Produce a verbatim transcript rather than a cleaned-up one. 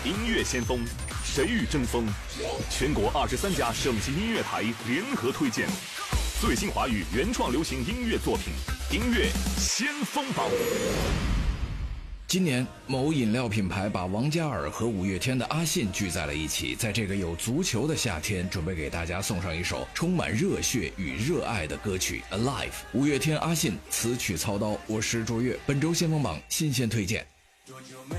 音乐先锋，谁与争锋？全国二十三家省级音乐台联合推荐最新华语原创流行音乐作品，音乐先锋榜。 今年，某饮料品牌把王嘉尔和五月天的阿信聚在了一起，在这个有足球的夏天，准备给大家送上一首充满热血与热爱的歌曲《Alive》。五月天阿信词曲操刀，我是卓越。本周先锋榜新鲜推荐。